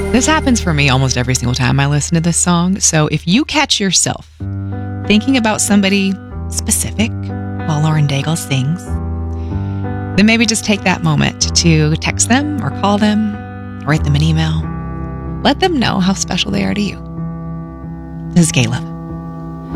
This happens for me almost every single time I listen to this song. So if you catch yourself thinking about somebody specific while Lauren Daigle sings, then maybe just take that moment to text them or call them, or write them an email. Let them know how special they are to you. This is Caleb.